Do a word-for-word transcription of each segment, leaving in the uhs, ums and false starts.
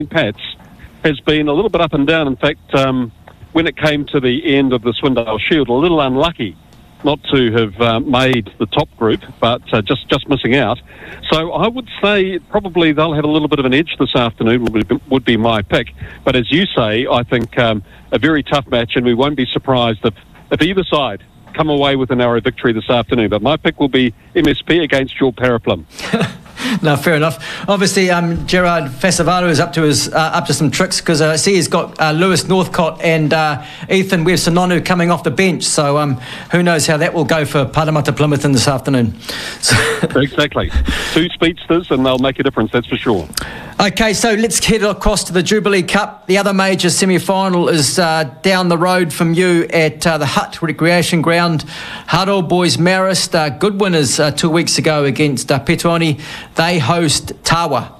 Pats has been a little bit up and down. In fact, um, when it came to the end of the Swindale Shield, a little unlucky not to have uh, made the top group, but uh, just, just missing out. So I would say probably they'll have a little bit of an edge this afternoon, would be, would be my pick. But as you say, I think um, a very tough match, and we won't be surprised if, if either side come away with a narrow victory this afternoon. But my pick will be M S P against your Paraplum. No, fair enough. Obviously, um, Gerard Fasavaru is up to his uh, up to some tricks, because uh, I see he's got uh, Lewis Northcott and uh, Ethan Webb-Sononu coming off the bench. So um, who knows how that will go for Parramatta Plymouton this afternoon. So exactly. Two speedsters, and they'll make a difference, that's for sure. Okay, so let's head across to the Jubilee Cup. The other major semi-final is uh, down the road from you at uh, the Hutt Recreation Ground. Hutt Old Boys Marist, uh, good winners uh, two weeks ago against uh, Petone. They host Tawa.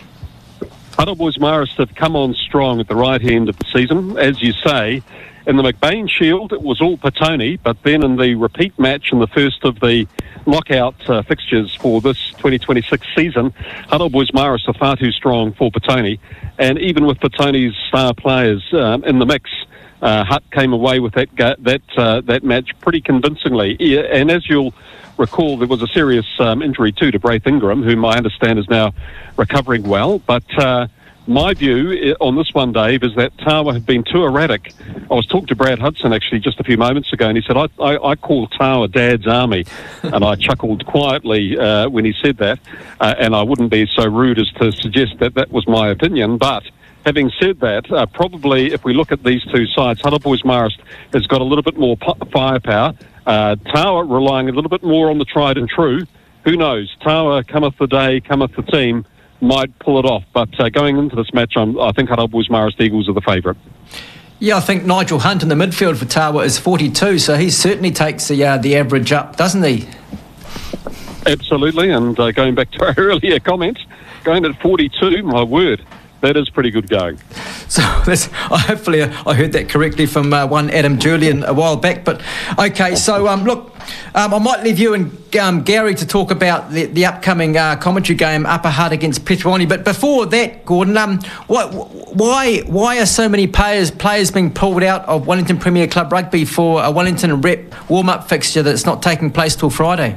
Hutt Old Boys Marist have come on strong at the right end of the season. As you say, in the McBain Shield, it was all Petone, but then in the repeat match in the first of the knockout uh, fixtures for this twenty twenty-six season, Hutt Old Boys Marist are far too strong for Petone. And even with Petone's star players um, in the mix, uh, Hutt came away with that that uh, that match pretty convincingly. Yeah, and as you'll recall, there was a serious um, injury too to Braith Ingram, whom I understand is now recovering well. But uh, my view on this one, Dave, is that Tawa have been too erratic. I was talking to Brad Hudson actually just a few moments ago, and he said, I, I, I call Tawa Dad's Army. And I chuckled quietly uh, when he said that, uh, and I wouldn't be so rude as to suggest that that was my opinion. But having said that, uh, probably if we look at these two sides, Hutt Old Boys Marist has got a little bit more p- firepower. Uh, Tawa relying a little bit more on the tried and true. Who knows? Tawa cometh the day, cometh the team, might pull it off. But uh, going into this match, I'm, I think Hutt Old Boys Marist Eagles are the favourite. Yeah, I think Nigel Hunt in the midfield for Tawa is forty-two, so he certainly takes the uh, the average up, doesn't he? Absolutely, and uh, going back to our earlier comments, going at forty-two, my word, that is pretty good going. So that's, hopefully I heard that correctly from uh, one Adam Julian a while back. But okay, so um, look, um, I might leave you and um, Gary to talk about the, the upcoming uh, commentary game, Upper Hutt against Petone. But before that, Gordon, um, what, why why are so many players players being pulled out of Wellington Premier Club Rugby for a Wellington rep warm-up fixture that's not taking place till Friday?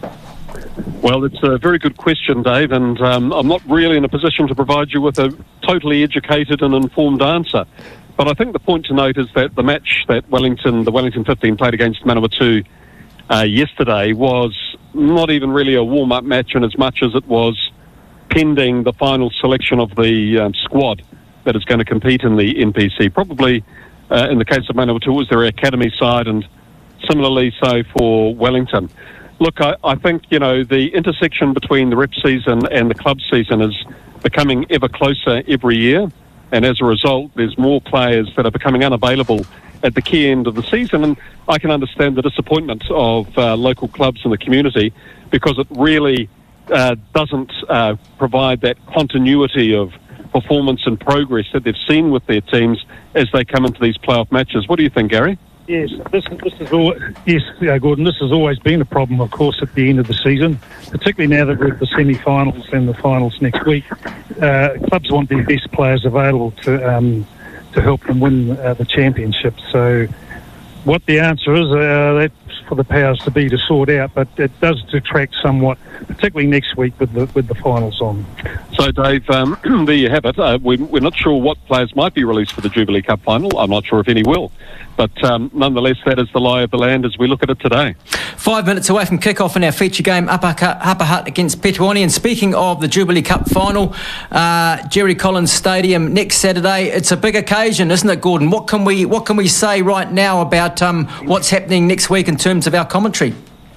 Well, it's a very good question, Dave, and um, I'm not really in a position to provide you with a totally educated and informed answer. But I think the point to note is that the match that Wellington, the Wellington fifteen played against Manawatu uh, yesterday was not even really a warm-up match in as much as it was pending the final selection of the um, squad that is going to compete in the N P C. Probably, uh, in the case of Manawatu, it was their academy side, and similarly so for Wellington. Look, I, I think, you know, the intersection between the rep season and the club season is becoming ever closer every year. And as a result, there's more players that are becoming unavailable at the key end of the season. And I can understand the disappointment of uh, local clubs in the community, because it really uh, doesn't uh, provide that continuity of performance and progress that they've seen with their teams as they come into these playoff matches. What do you think, Gary? Yes, this, this is all, yes, yeah, Gordon. This has always been a problem, of course, at the end of the season, particularly now that we're at the semi-finals and the finals next week. Uh, clubs want their best players available to um, to help them win uh, the championship. So, what the answer is, uh, that's for the powers to be to sort out. But it does detract somewhat, particularly next week with the with the finals on. So, Dave, um, there you have it. Uh, we, we're not sure what players might be released for the Jubilee Cup final. I'm not sure if any will. But um, nonetheless, that is the lie of the land as we look at it today. Five minutes away from kick-off in our feature game, Upper Hutt against Petone. And speaking of the Jubilee Cup final, uh, Jerry Collins Stadium next Saturday. It's a big occasion, isn't it, Gordon? What can we what can we say right now about um, what's happening next week in terms of our commentary?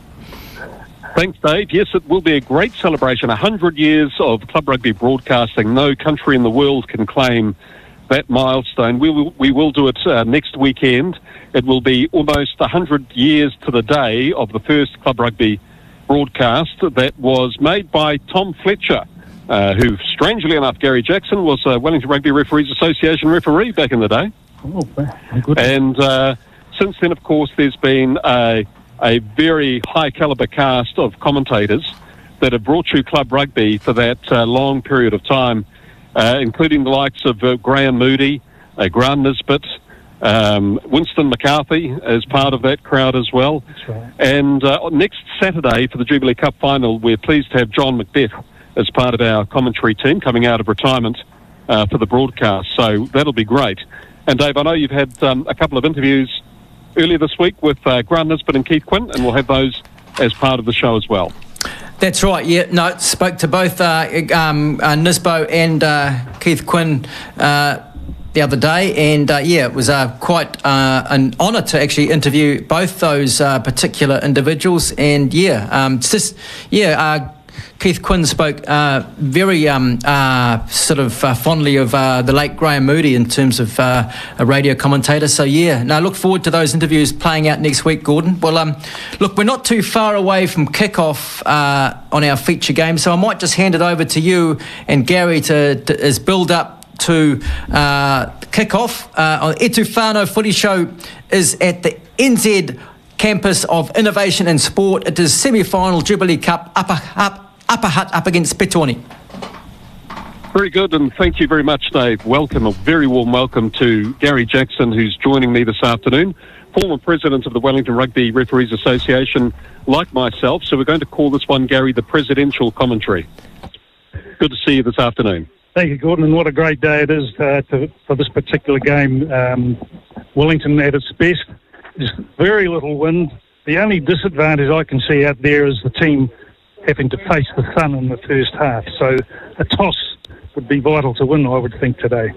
Thanks, Dave. Yes, it will be a great celebration. A hundred years of club rugby broadcasting. No country in the world can claim that milestone. We will, we will do it uh, next weekend. It will be almost one hundred years to the day of the first club rugby broadcast that was made by Tom Fletcher, uh, who, strangely enough, Gary Jackson, was a Wellington Rugby Referees Association referee back in the day. Oh, good. And uh, since then, of course, there's been a, a very high-caliber cast of commentators that have brought you club rugby for that uh, long period of time uh, including the likes of uh, Graham Moody, uh, Grant Nisbet, um, Winston McCarthy as part of that crowd as well. That's right. And uh, next Saturday for the Jubilee Cup final, we're pleased to have John Macbeth as part of our commentary team coming out of retirement uh, for the broadcast. So that'll be great. And Dave, I know you've had um, a couple of interviews earlier this week with uh, Grant Nisbet and Keith Quinn, and we'll have those as part of the show as well. That's right, yeah. No, spoke to both uh, um, uh, Nisbo and uh, Keith Quinn uh, the other day, and uh, yeah, it was uh, quite uh, an honour to actually interview both those uh, particular individuals. And yeah, um, it's just yeah. Uh, Keith Quinn spoke uh, very um, uh, sort of uh, fondly of uh, the late Graham Moody in terms of uh, a radio commentator. So yeah, no, I look forward to those interviews playing out next week, Gordon. Well, um, look, we're not too far away from kickoff uh, on our feature game, so I might just hand it over to you and Gary to, to as build up to uh, kickoff. Uh, E Tū Whānau Footy Show is at the N Z campus of Innovation and Sport. It is semi-final Jubilee Cup upper up. Upper Hutt up against Petone. Very good, and thank you very much, Dave. Welcome, a very warm welcome to Gary Jackson, who's joining me this afternoon, former president of the Wellington Rugby Referees Association, like myself. So we're going to call this one, Gary, the presidential commentary. Good to see you this afternoon. Thank you, Gordon, and what a great day it is uh, to, for this particular game. Um, Wellington at its best. There's very little wind. The only disadvantage I can see out there is the team having to face the sun in the first half. So a toss would be vital to win, I would think, today.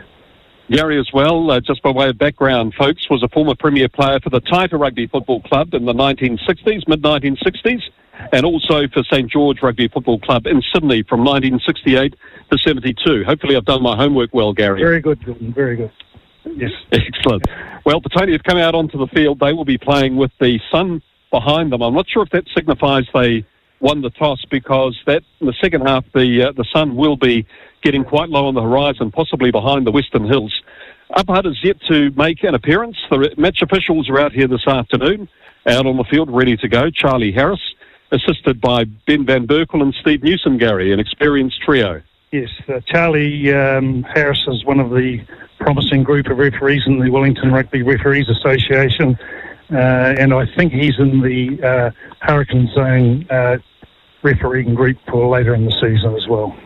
Gary as well, uh, just by way of background, folks, was a former premier player for the Taita Rugby Football Club in the nineteen sixties, mid nineteen sixties, and also for Saint George Rugby Football Club in Sydney from nineteen sixty-eight to seventy-two. Hopefully I've done my homework well, Gary. Very good, Gordon, very good. Yes. Excellent. Well, Petone have come out onto the field. They will be playing with the sun behind them. I'm not sure if that signifies they won the toss, because that in the second half the uh, the sun will be getting quite low on the horizon, possibly behind the Western Hills. Upper Hutt is yet to make an appearance. The match officials are out here this afternoon, out on the field, ready to go. Charlie Harris, assisted by Ben Van Berkel and Steve Newsom, Gary, an experienced trio. Yes, uh, Charlie um, Harris is one of the promising group of referees in the Wellington Rugby Referees Association. Uh, and I think he's in the uh, Hurricane Zone uh, refereeing group for later in the season as well.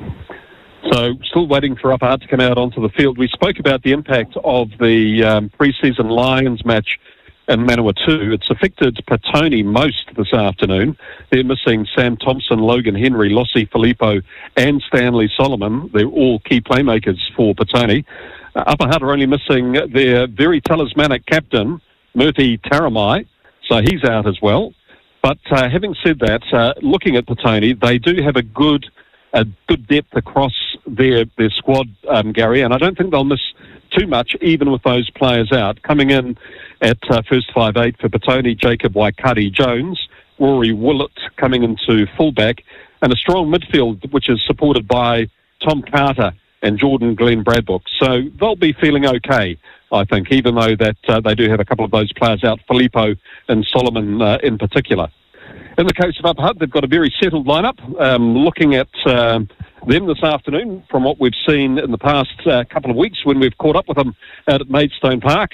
So still waiting for Upper Hutt to come out onto the field. We spoke about the impact of the um, pre-season Lions match in Manawatu. It's affected Petone most this afternoon. They're missing Sam Thompson, Logan Henry, Lossie Filippo and Stanley Solomon. They're all key playmakers for Petone. Uh, Upper Hutt are only missing their very talismanic captain, Murthy Taramai, so he's out as well. But uh, having said that, uh, looking at Petone, they do have a good a good depth across their, their squad, um, Gary, and I don't think they'll miss too much, even with those players out. Coming in at uh, first five eight for Petone, Jacob Waikari Jones, Rory Willett coming into fullback, and a strong midfield, which is supported by Tom Carter and Jordan Glenn Bradbook. So they'll be feeling okay, I think, even though that uh, they do have a couple of those players out, Filippo and Solomon uh, in particular. In the case of Upper Hutt, they've got a very settled lineup. Um, looking at uh, them this afternoon, from what we've seen in the past uh, couple of weeks when we've caught up with them out at Maidstone Park.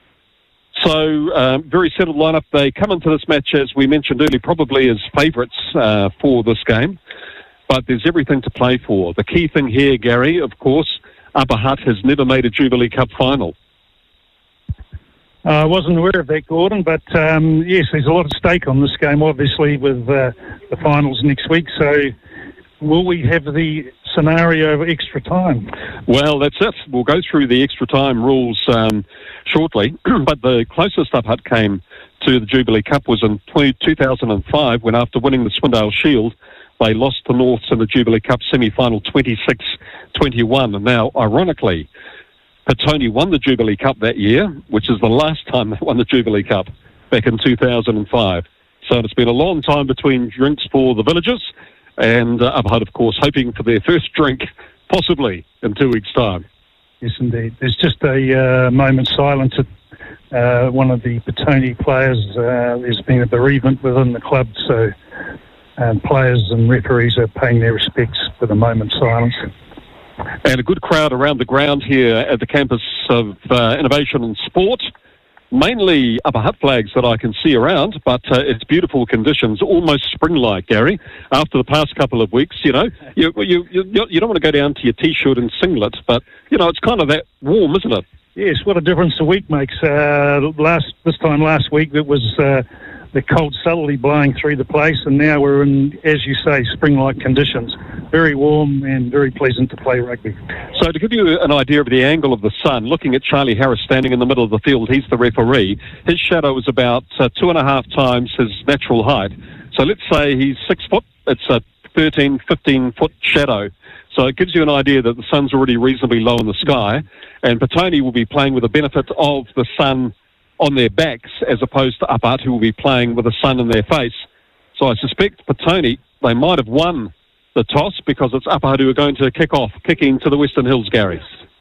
So, um, very settled lineup. They come into this match, as we mentioned earlier, probably as favourites uh, for this game. But there's everything to play for. The key thing here, Gary, of course, Upper Hutt has never made a Jubilee Cup final. I wasn't aware of that, Gordon, but um, yes, there's a lot at stake on this game, obviously, with uh, the finals next week. So will we have the scenario of extra time? Well, that's it. We'll go through the extra time rules um, shortly, but the closest Upper Hutt came to the Jubilee Cup was in two thousand five, when after winning the Swindale Shield, they lost to Norths in the Jubilee Cup semi-final twenty-six twenty-one. And now, ironically, Petone won the Jubilee Cup that year, which is the last time they won the Jubilee Cup, back in two thousand five. So it's been a long time between drinks for the villagers, and uh, Upper Hutt, of course, hoping for their first drink, possibly in two weeks' time. Yes, indeed. There's just a uh, moment's silence at uh, one of the Petone players. Uh, there's been a bereavement within the club, so um, players and referees are paying their respects with a moment's silence. And a good crowd around the ground here at the campus of uh, Innovation and Sport. Mainly Upper Hutt flags that I can see around, but uh, it's beautiful conditions, almost spring-like, Gary. After the past couple of weeks, you know, you, you, you, you don't want to go down to your T-shirt and singlet, but, you know, it's kind of that warm, isn't it? Yes, what a difference a week makes. Uh, last This time last week, it was uh, the cold southerly blowing through the place, and now we're in, as you say, spring-like conditions. Very warm and very pleasant to play rugby. So to give you an idea of the angle of the sun, looking at Charlie Harris standing in the middle of the field, he's the referee. His shadow is about uh, two and a half times his natural height. So let's say he's six foot. It's a thirteen, fifteen foot shadow. So it gives you an idea that the sun's already reasonably low in the sky, and Petone will be playing with the benefit of the sun on their backs as opposed to Upper Hutt, who will be playing with the sun in their face. So I suspect Petone, they might have won the toss because it's Upper Hutt who are going to kick off, kicking to the Western Hills, Gary.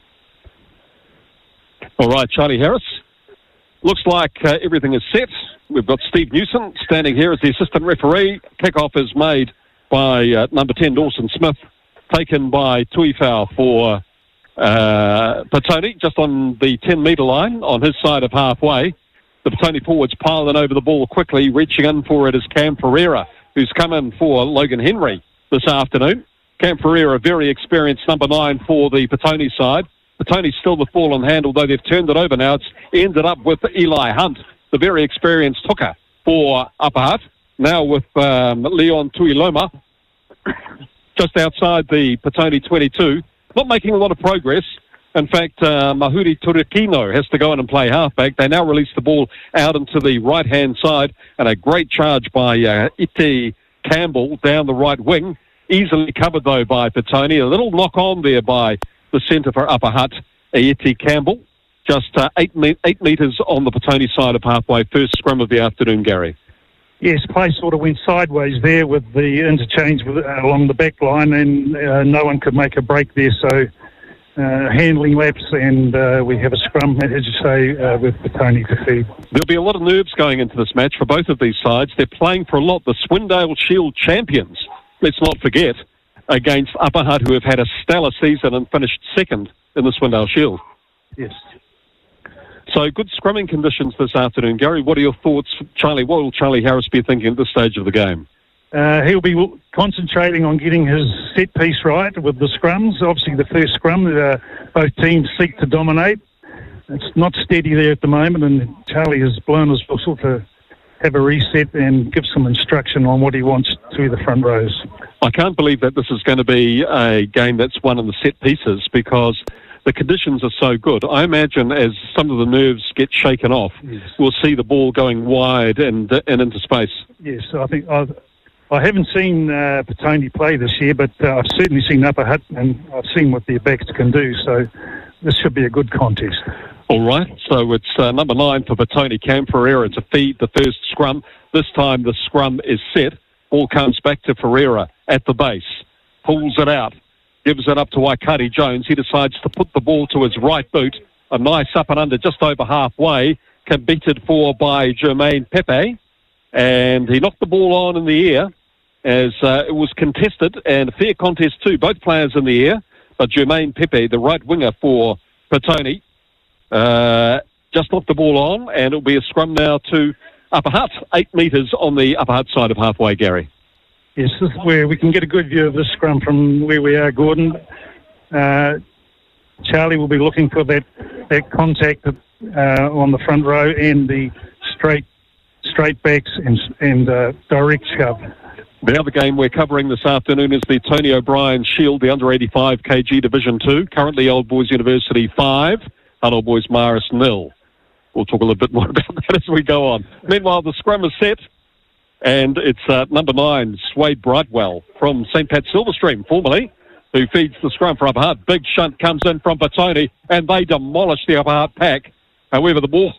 All right, Charlie Harris. Looks like uh, everything is set. We've got Steve Newson standing here as the assistant referee. Kick-off is made by uh, number ten, Dawson Smith, taken by Tuifau for uh, Petone, just on the ten metre line on his side of halfway. The Petone forwards piling over the ball quickly. Reaching in for it is Cam Ferreira, who's come in for Logan Henry this afternoon. Cam Ferreira, very experienced number nine for the Petone side. Petone's still the ball on hand, although they've turned it over now. It's ended up with Eli Hunt, the very experienced hooker for Upper Hutt. Now with um, Leon Tuiloma, just outside the Petone twenty-two. Not making a lot of progress. In fact, uh, Mahuri Turikino has to go in and play halfback. They now release the ball out into the right-hand side, and a great charge by uh, Iti Campbell down the right wing. Easily covered, though, by Petone. A little knock-on there by the centre for Upper Hutt, Iti Campbell. Just uh, eight, me- eight metres on the Petone side of halfway. First scrum of the afternoon, Gary. Yes, play sort of went sideways there with the interchange with, uh, along the back line, and uh, no one could make a break there. So uh, handling laps, and uh, we have a scrum, as you say, uh, with Petone to feed. There'll be a lot of nerves going into this match for both of these sides. They're playing for a lot. The Swindale Shield champions, let's not forget, against Upper Hutt, who have had a stellar season and finished second in the Swindale Shield. Yes. So good scrumming conditions this afternoon. Gary, what are your thoughts? Charlie, what will Charlie Harris be thinking at this stage of the game? Uh, he'll be concentrating on getting his set piece right with the scrums. Obviously, the first scrum, uh, both teams seek to dominate. It's not steady there at the moment, and Charlie has blown his whistle to have a reset and give some instruction on what he wants through the front rows. I can't believe that this is going to be a game that's won in the set pieces because the conditions are so good. I imagine as some of the nerves get shaken off, yes, we'll see the ball going wide and and into space. Yes, I think I've, I haven't seen uh, Petone play this year, but uh, I've certainly seen Upper Hutt, and I've seen what their backs can do. So this should be a good contest. All right, so it's uh, number nine for Petone, Cam Ferreira, to feed the first scrum. This time the scrum is set. Ball comes back to Ferreira at the base, pulls it out, gives it up to Waikari Jones. He decides to put the ball to his right boot. A nice up and under just over halfway, competed for by Jermaine Pepe. And he knocked the ball on in the air as uh, it was contested, and a fair contest too. Both players in the air, but Jermaine Pepe, the right winger for Petone, uh, just knocked the ball on, and it'll be a scrum now to Upper Hutt, eight metres on the Upper Hutt side of halfway, Gary. Yes, this is where we can get a good view of this scrum from where we are, Gordon. Uh, Charlie will be looking for that, that contact uh, on the front row and the straight straight backs and, and uh, direct shove. The other game we're covering this afternoon is the Tony O'Brien Shield, the under eighty-five kilogram Division two. Currently Old Boys University five, Old Boys Marist nil. We'll talk a little bit more about that as we go on. Meanwhile, the scrum is set. And it's uh, number nine, Swade Brightwell from Saint Pat Silverstream, formerly, who feeds the scrum for Upper Hutt. Big shunt comes in from Petone, and they demolish the Upper Hutt pack. However, the ball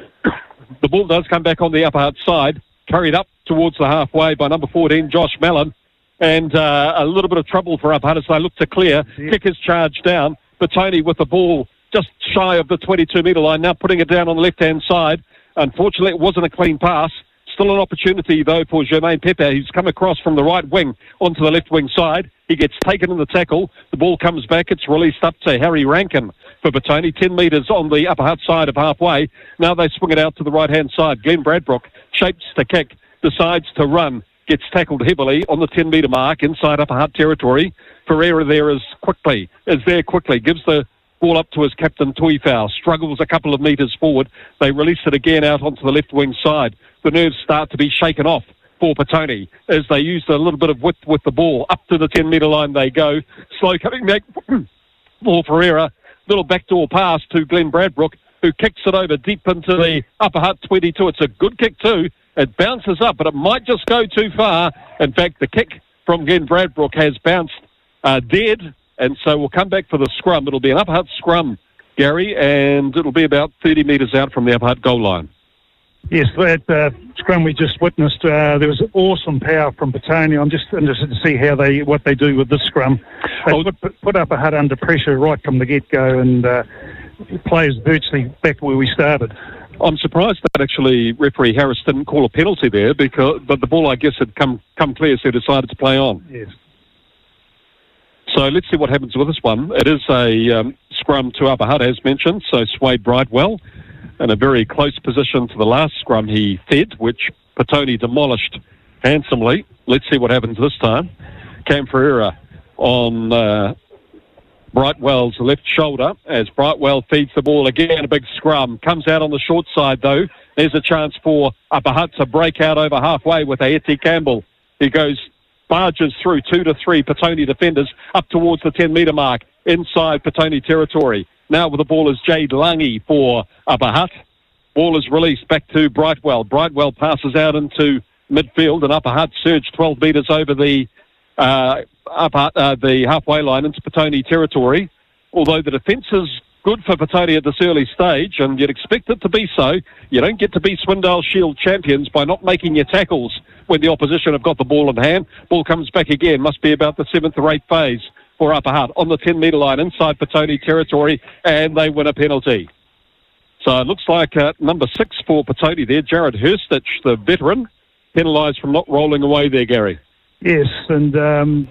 the ball does come back on the Upper Hutt side, carried up towards the halfway by number fourteen, Josh Mallon. And uh, a little bit of trouble for Upper Hutt as they look to clear. Yeah. Kick is charged down. Petone with the ball just shy of the twenty-two metre line, now putting it down on the left-hand side. Unfortunately, it wasn't a clean pass. Still an opportunity, though, for Jermaine Pepper, who's come across from the right wing onto the left wing side. He gets taken in the tackle. The ball comes back. It's released up to Harry Rankin for Petone. ten metres on the Upper Hutt side of halfway. Now they swing it out to the right-hand side. Glenn Bradbrook shapes to kick, decides to run, gets tackled heavily on the ten-metre mark inside Upper Hutt territory. Ferreira there is quickly, is there quickly, gives the ball up to his captain, Tuifau, struggles a couple of metres forward. They release it again out onto the left wing side. The nerves start to be shaken off for Petone as they use a little bit of width with the ball. Up to the ten-metre line they go. Slow coming back for Ferreira. Little backdoor pass to Glenn Bradbrook, who kicks it over deep into the Upper Hutt twenty-two. It's a good kick too. It bounces up, but it might just go too far. In fact, the kick from Glenn Bradbrook has bounced uh, dead, and so we'll come back for the scrum. It'll be an Upper Hutt scrum, Gary, and it'll be about thirty metres out from the Upper Hutt goal line. Yes, that uh, scrum we just witnessed, uh, there was awesome power from Petone. I'm just interested to see how they what they do with this scrum. They oh. put, put Upper Hutt under pressure right from the get-go, and uh, players virtually back where we started. I'm surprised that actually referee Harris didn't call a penalty there, because but the ball, I guess, had come come clear, so he decided to play on. Yes. So let's see what happens with this one. It is a um, scrum to Upper Hutt, as mentioned, so Swade Brightwell in a very close position to the last scrum he fed, which Petone demolished handsomely. Let's see what happens this time. Cam Ferreira on uh, Brightwell's left shoulder as Brightwell feeds the ball again. A big scrum. Comes out on the short side, though. There's a chance for Upper Hutt to break out over halfway with Aeti Campbell. He goes, barges through two to three Petone defenders up towards the ten-metre mark inside Petone territory. Now with the ball is Jade Langi for Upper Hutt. Ball is released back to Brightwell. Brightwell passes out into midfield, and Upper Hutt surge twelve metres over the uh, upper, uh, the halfway line into Petone territory. Although the defence is good for Petone at this early stage, and you'd expect it to be so. You don't get to be Swindale Shield champions by not making your tackles when the opposition have got the ball in hand. Ball comes back again. Must be about the seventh or eighth phase for Upper Hutt on the ten-metre line inside Petone territory, and they win a penalty. So it looks like uh, number six for Petone there, Jared Hurstich, the veteran, penalised from not rolling away there, Gary. Yes, and um,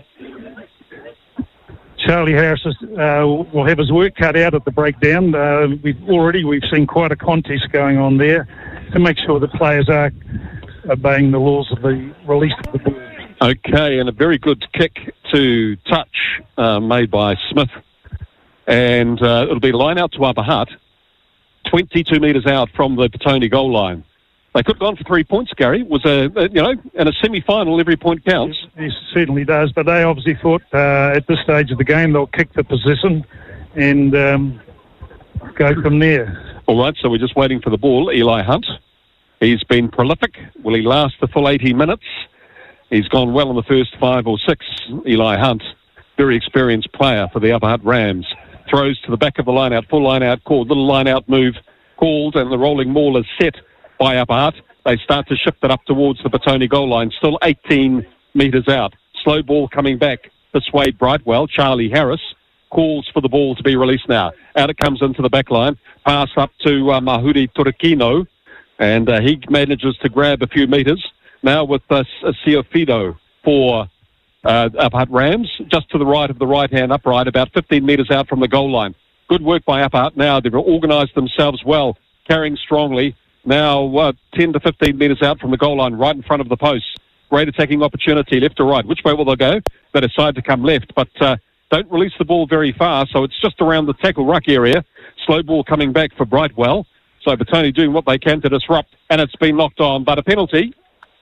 Charlie Harris is, uh, will have his work cut out at the breakdown. Uh, we've already we've seen quite a contest going on there to make sure the players are obeying the laws of the release of the ball. Okay, and a very good kick to touch uh, made by Smith. And uh, it'll be line out to Upper Hutt, twenty-two metres out from the Petone goal line. They could have gone for three points, Gary. It was a, a, you know, in a semi-final, every point counts. Yes, it certainly does, but they obviously thought uh, at this stage of the game they'll kick the position and um, go from there. All right, so we're just waiting for the ball. Eli Hunt. He's been prolific. Will he last the full eighty minutes? He's gone well in the first five or six. Eli Hunt, very experienced player for the Upper Hutt Rams. Throws to the back of the line-out, full line-out called, little line-out move called, and the rolling maul is set by Upper Hutt. They start to shift it up towards the Petone goal line, still eighteen metres out. Slow ball coming back to Swade Brightwell. Charlie Harris calls for the ball to be released now. Out it comes into the back line. Pass up to uh, Mahudi Turikino, and uh, he manages to grab a few metres. Now with uh, Siofido for uh, Upper Hutt Rams, just to the right of the right-hand upright, about fifteen metres out from the goal line. Good work by Upper Hutt now. They've organised themselves well, carrying strongly. Now uh, ten to fifteen metres out from the goal line, right in front of the post. Great attacking opportunity, left to right. Which way will they go? They decide to come left, but uh, don't release the ball very far, so it's just around the tackle ruck area. Slow ball coming back for Brightwell. So Petone doing what they can to disrupt, and it's been knocked on, but a penalty.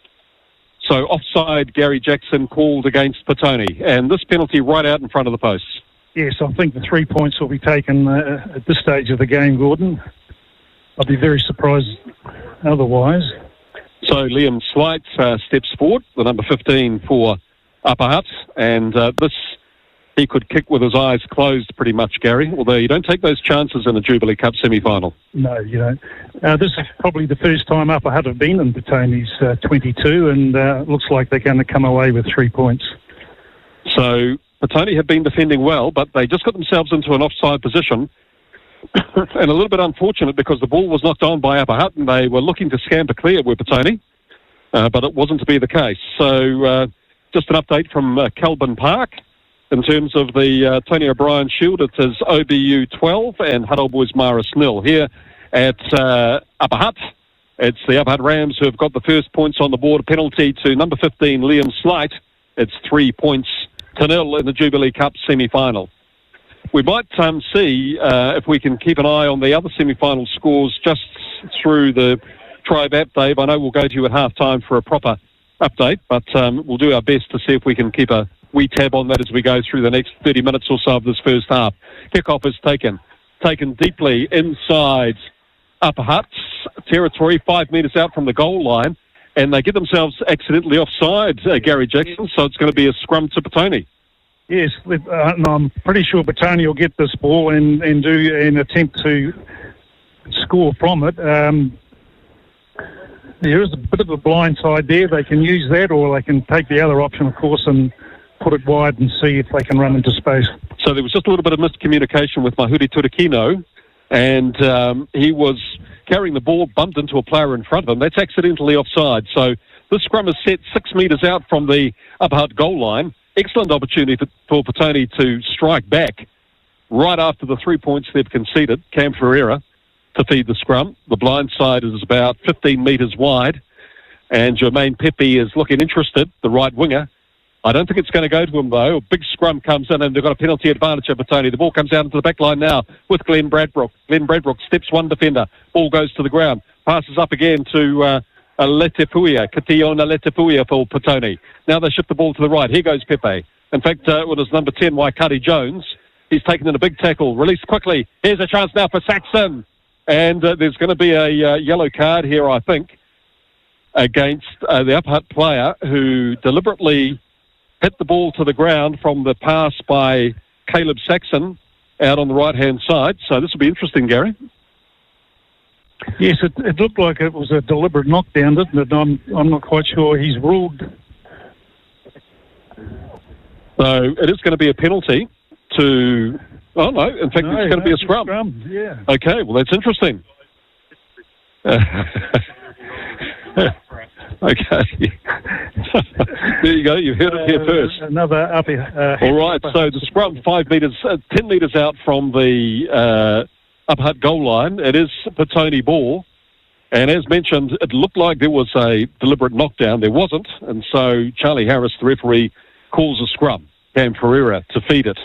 So offside, Gary Jackson called against Petone, and this penalty right out in front of the posts. Yes, I think the three points will be taken uh, at this stage of the game, Gordon. I'd be very surprised otherwise. So Liam Slight uh, steps forward, the number fifteen for Upper Hutt, and uh, this he could kick with his eyes closed pretty much, Gary, although you don't take those chances in a Jubilee Cup semi-final. No, you don't. Uh, this is probably the first time Upper Hutt have been in Petone's uh, twenty-two, and uh, looks like they're going to come away with three points. So Petone have been defending well, but they just got themselves into an offside position, and a little bit unfortunate because the ball was knocked on by Upper Hutt, and they were looking to scamper clear with Petone. uh, but it wasn't to be the case. So uh, just an update from uh, Kelburn Park. In terms of the uh, Tony O'Brien Shield, it is O B U twelve and Huddle Boys Marist nil. Here at uh, Upper Hutt, it's the Upper Hutt Rams who have got the first points on the board. A penalty to number fifteen, Liam Slight. It's three points to nil in the Jubilee Cup semi-final. We might um, see uh, if we can keep an eye on the other semi-final scores just through the Tribe app, Dave. I know we'll go to you at half-time for a proper update, but um, we'll do our best to see if we can keep a wee tab on that as we go through the next thirty minutes or so of this first half. Kickoff is taken, taken deeply inside Upper Hutt's territory, five metres out from the goal line, and they get themselves accidentally offside, uh, Gary Jackson, so it's going to be a scrum to Petone. Yes, uh, and I'm pretty sure Petone will get this ball and, and do an attempt to score from it. Um, there is a bit of a blind side there. They can use that, or they can take the other option, of course, and put it wide and see if they can run into space. So there was just a little bit of miscommunication with Mahuri Turakino, and um, he was carrying the ball, bumped into a player in front of him. That's accidentally offside. So this scrum is set six metres out from the Upper Hutt goal line. Excellent opportunity for, for Petone to strike back right after the three points they've conceded. Cam Ferreira to feed the scrum. The blind side is about fifteen metres wide, and Jermaine Pepe is looking interested, the right winger. I don't think it's going to go to him, though. A big scrum comes in, and they've got a penalty advantage over Petone. The ball comes out into the back line now with Glenn Bradbrook. Glenn Bradbrook steps one defender. Ball goes to the ground. Passes up again to uh, Letefuia, Kationa Letefuia for Petone. Now they shift the ball to the right. Here goes Pepe. In fact, uh, it was number ten, Waikari Jones. He's taken in a big tackle. Released quickly. Here's a chance now for Saxon. And uh, there's going to be a uh, yellow card here, I think, against uh, the Upper Hutt player who deliberately hit the ball to the ground from the pass by Caleb Saxon out on the right-hand side. So this will be interesting, Gary. Yes, it, it looked like it was a deliberate knockdown, didn't it? I'm, I'm not quite sure. He's ruled. So it is going to be a penalty to... Oh, no, in fact, no, it's going no, to be a scrum. scrum. Yeah. Okay, well, that's interesting. Uh, okay. There you go, you heard it here first. Uh, another up here. Uh, All right, so the scrum five metres, uh, ten metres out from the uh, Upper Hutt goal line. It is Petone ball. And as mentioned, it looked like there was a deliberate knockdown. There wasn't. And so Charlie Harris, the referee, calls a scrum. Cam Ferreira to feed it.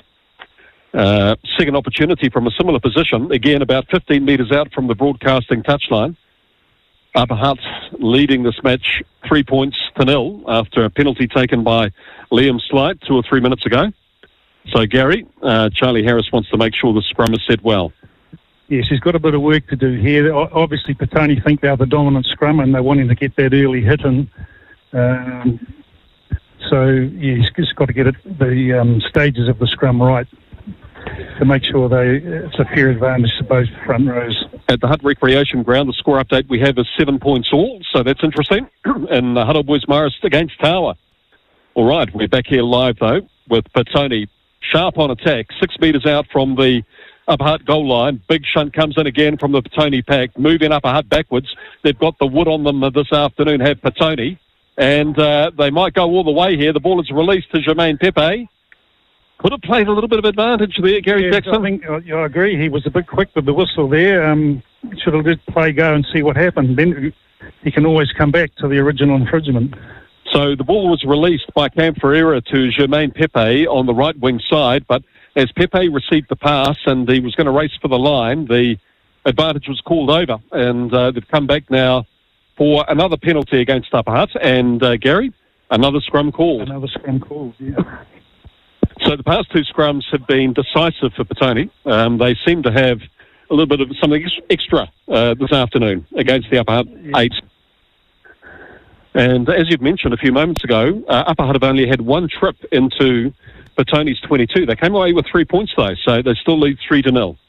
Uh, second opportunity from a similar position, again about fifteen metres out from the broadcasting touchline. Upper Hutt leading this match three points to nil after a penalty taken by Liam Slight two or three minutes ago. So, Gary, uh, Charlie Harris wants to make sure the scrum is set well. Yes, he's got a bit of work to do here. Obviously, Petone think they're the dominant scrum and they're wanting to get that early hit in. Um, so, yeah, he's just got to get it, the um, stages of the scrum right to make sure they it's a fair advantage to both front rows. At the Hutt Recreation Ground, the score update we have is seven points all, so that's interesting. And the Huddle Boys Marist against Tower. All right, we're back here live, though, with Petone sharp on attack, six metres out from the Upper Hutt goal line. Big shunt comes in again from the Petone pack, moving Upper Hutt backwards. They've got the wood on them this afternoon, have Petone, and uh, they might go all the way here. The ball is released to Jermaine Pepe. Could have played a little bit of advantage there, Gary yeah, Jackson. I think I, I agree. He was a bit quick with the whistle there. Um, should have let play go and see what happened. Then he can always come back to the original infringement. So the ball was released by Cam Ferreira to Jermaine Pepe on the right wing side, but as Pepe received the pass and he was going to race for the line, the advantage was called over, and uh, they've come back now for another penalty against Upper Hutt. And uh, Gary, another scrum called. Another scrum called, yeah. So the past two scrums have been decisive for Petone. Um, they seem to have a little bit of something extra uh, this afternoon against the Upper Hutt yeah. eight. And as you've mentioned a few moments ago, uh, Upper Hutt have only had one trip into Petone's twenty-two. They came away with three points, though, so they still lead three to nil.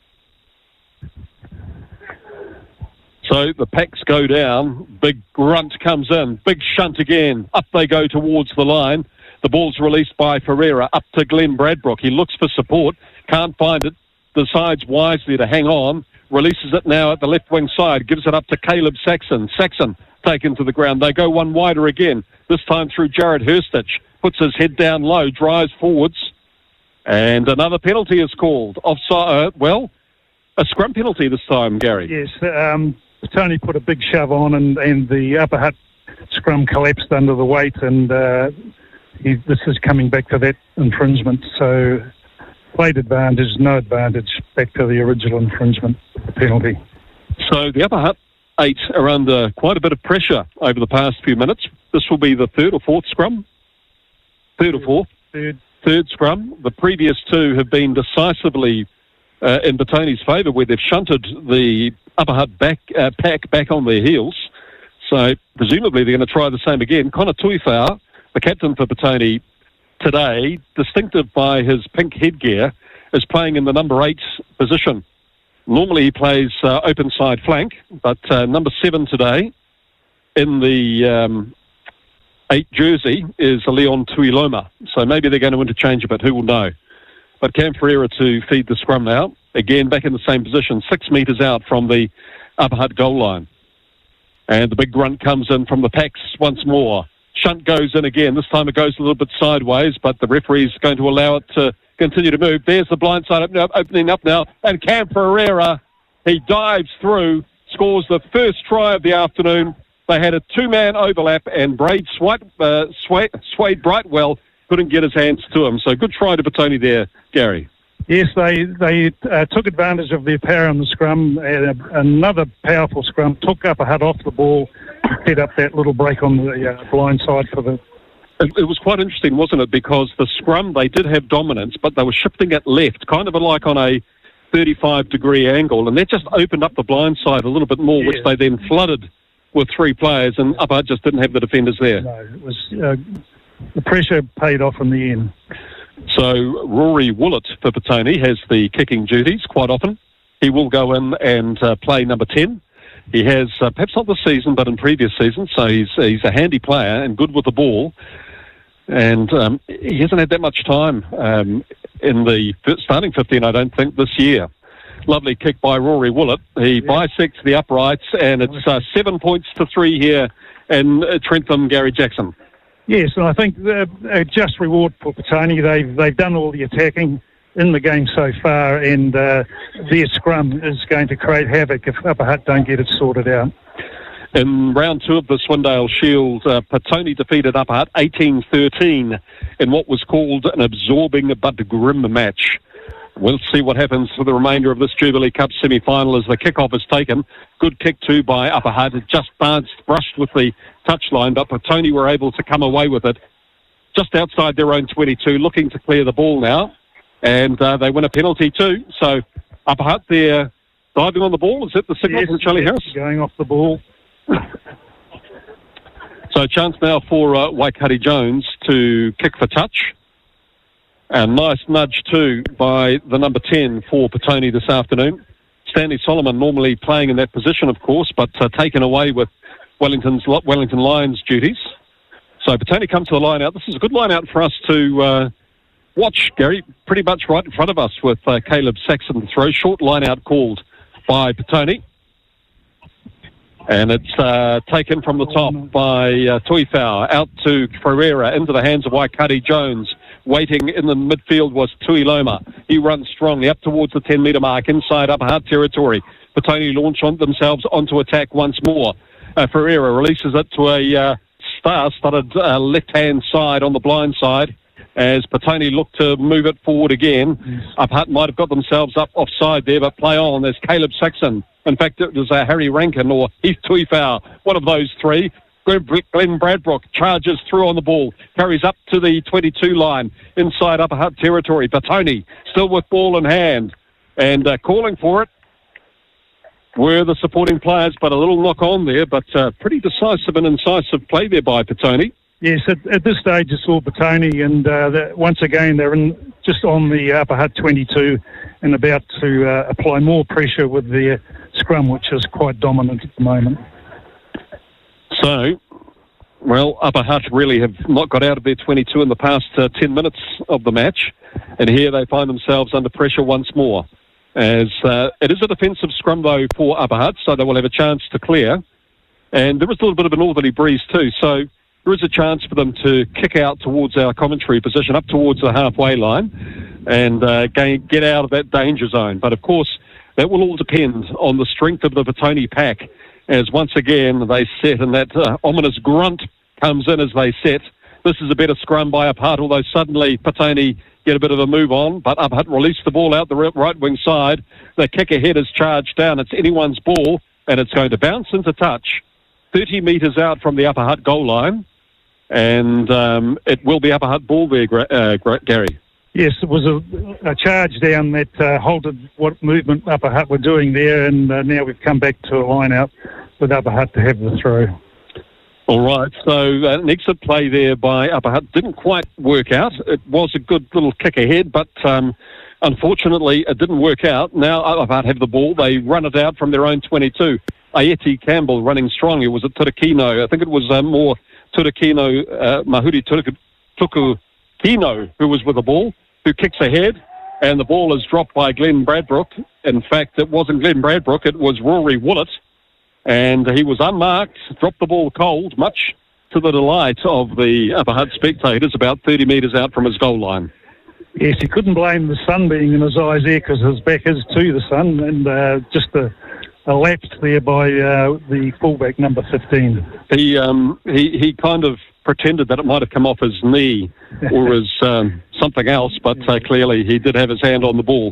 So the packs go down. Big grunt comes in. Big shunt again. Up they go towards the line. The ball's released by Ferreira up to Glenn Bradbrook. He looks for support. Can't find it. decides wisely to hang on, releases it now at the left wing side, gives it up to Caleb Saxon. Saxon taken to the ground. They go one wider again, this time through Jared Hurstich. Puts his head down low, drives forwards, and another penalty is called. Offside, uh, well, a scrum penalty this time, Gary. Yes, um, Tony put a big shove on, and, and the Upper Hutt scrum collapsed under the weight, and uh, he, this is coming back to that infringement. So, played advantage, no advantage, back to the original infringement penalty. So, the Upper Hutt eight are under quite a bit of pressure over the past few minutes. This will be the third or fourth scrum? Third or fourth? Third. Third scrum. The previous two have been decisively uh, in Petoni's favour, where they've shunted the Upper Hutt back, uh, pack back on their heels. So presumably they're going to try the same again. Connor Tuifau, the captain for Petone today, distinctive by his pink headgear, is playing in the number eight position. Normally he plays uh, open side flank, but uh, number seven today in the um, eight jersey is a Leon Tuiloma. So maybe they're going to interchange a bit, who will know. But Cam Ferreira to feed the scrum now. Again, back in the same position, six metres out from the Upper Hutt goal line. And the big grunt comes in from the packs once more. Shunt goes in again. This time it goes a little bit sideways, but the referee's going to allow it to continue to move. There's the blind side opening up, opening up now. And Cam Ferreira, he dives through, scores the first try of the afternoon. They had a two-man overlap, and Braid Swite, uh, Swade, Swade Brightwell couldn't get his hands to him. So good try to Petone there, Gary. Yes, they they uh, took advantage of their power in the scrum. And another powerful scrum took Upper Hutt off the ball, set up that little break on the uh, blind side for the... It, it was quite interesting, wasn't it? Because the scrum, they did have dominance, but they were shifting it left, kind of like on a thirty-five degree angle, and that just opened up the blind side a little bit more, yeah. which they then flooded with three players, and Upper Hutt just didn't have the defenders there. No, it was... Uh, the pressure paid off in the end. So Rory Willett for Petone has the kicking duties quite often. He will go in and uh, play number ten. He has, uh, perhaps not this season, but in previous seasons, so he's he's a handy player and good with the ball. And um, he hasn't had that much time um, in the starting fifteen, I don't think, this year. Lovely kick by Rory Willett. He yeah. bisects the uprights, and it's uh, seven points to three here in uh, Trentham, Gary Jackson. Yes, and I think a just reward for Petone. They've, they've done all the attacking in the game so far, and uh, their scrum is going to create havoc if Upper Hutt don't get it sorted out. In round two of the Swindale Shield, uh, Petone defeated Upper Hutt eighteen thirteen in what was called an absorbing but grim match. We'll see what happens for the remainder of this Jubilee Cup semi-final as the kick-off is taken. Good kick too by Upper Hutt. It just bounced, brushed with the touchline, but Petone were able to come away with it just outside their own twenty-two, looking to clear the ball now. And uh, they win a penalty too. So Upper Hutt, they're diving on the ball. Is that the signal yes, from Charlie Harris? Going off the ball. So chance now for uh, Waikari Jones to kick for touch. A nice nudge too by the number ten for Petone this afternoon. Stanley Solomon normally playing in that position, of course, but uh, taken away with Wellington's Wellington Lions duties. So Petone come to the line out. This is a good line out for us to uh, watch, Gary. Pretty much right in front of us with uh, Caleb Saxon to throw. Short line out called by Petone. And it's uh, taken from the top by uh, Tuifau out to Ferreira into the hands of Waikari Jones. Waiting in the midfield was Tuiloma. He runs strongly up towards the ten metre mark inside Upper Hutt territory. Petone launch on themselves onto attack once more. Uh, Ferreira releases it to a uh, star-studded uh, left-hand side on the blind side as Petone look to move it forward again. Yes. Upper Hutt might have got themselves up offside there, but play on. There's Caleb Saxon. In fact, it was uh, Harry Rankin or Heath Tuifau, one of those three. Glenn Bradbrook charges through on the ball, carries up to the twenty-two line inside Upper Hutt territory. Petone still with ball in hand and uh, calling for it were the supporting players, but a little knock on there, but uh, pretty decisive and incisive play there by Petone. Yes, at, at this stage it's all Petone, and uh, the, once again they're in, just on the Upper Hutt twenty-two and about to uh, apply more pressure with their scrum, which is quite dominant at the moment. So, well, Upper Hutt really have not got out of their twenty-two in the past uh, ten minutes of the match. And here they find themselves under pressure once more. as uh, it is a defensive scrum, though, for Upper Hutt, so they will have a chance to clear. And there is a little bit of a northerly breeze, too, so there is a chance for them to kick out towards our commentary position, up towards the halfway line, and uh, get out of that danger zone. But, of course, that will all depend on the strength of the Petone pack, as once again they set, and that uh, ominous grunt comes in as they set. This is a better scrum by Upper Hutt, although suddenly Petone get a bit of a move on, but Upper Hutt release the ball out the right wing side. The kick ahead is charged down. It's anyone's ball, and it's going to bounce into touch thirty metres out from the Upper Hutt goal line, and um, it will be Upper Hutt ball there, uh, Gary. Yes, it was a, a charge down that uh, halted what movement Upper Hutt were doing there, and uh, now we've come back to a line out with Upper Hutt to have the throw. All right, so uh, an exit play there by Upper Hutt didn't quite work out. It was a good little kick ahead, but um, unfortunately it didn't work out. Now Upper Hutt have the ball. They run it out from their own twenty-two. Ayeti Campbell running strong. It was at Turakino. I think it was uh, more Turakino, uh, Mahuri Turakino, who was with the ball, who kicks ahead, and the ball is dropped by Glenn Bradbrook. In fact, it wasn't Glenn Bradbrook, it was Rory Willett, and he was unmarked, dropped the ball cold, much to the delight of the Upper Hutt spectators, about thirty metres out from his goal line. Yes, he couldn't blame the sun being in his eyes there, because his back is to the sun, and uh, just a A lapse there by uh, the fullback, number fifteen. He um, he he kind of pretended that it might have come off his knee or his um, something else, but uh, clearly he did have his hand on the ball.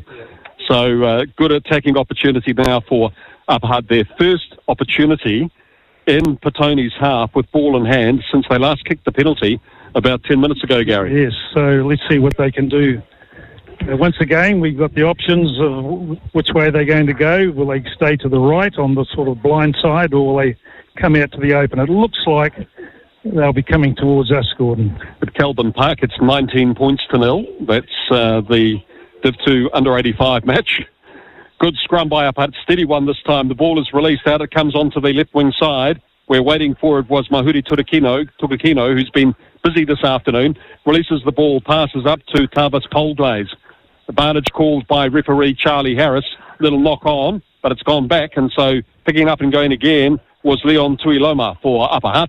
So uh, good attacking opportunity now for Upper Hutt. Their first opportunity in Petone's half with ball in hand since they last kicked the penalty about ten minutes ago, Gary. Yes, so let's see what they can do. Uh, once again, we've got the options of w- which way they're going to go. Will they stay to the right on the sort of blind side, or will they come out to the open? It looks like they'll be coming towards us, Gordon. At Kelburn Park, it's nineteen points to nil. That's uh, the Div two under eighty-five match. Good scrum by Upper Hutt. Steady one this time. The ball is released out. It comes onto the left wing side. We're waiting for it was Mahuri Turakino, Turakino, who's been busy this afternoon. Releases the ball, passes up to Tavis Polglaze. Advantage called by referee Charlie Harris. Little knock on, but it's gone back, and so picking up and going again was Leon Tuiloma for Upper Hutt.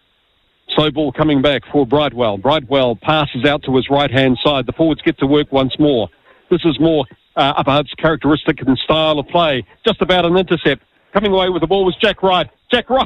Slow ball coming back for Brightwell. Brightwell passes out to his right-hand side. The forwards get to work once more. This is more uh, Upper Hutt's characteristic and style of play. Just about an intercept. Coming away with the ball was Jack Wright. Jack Wright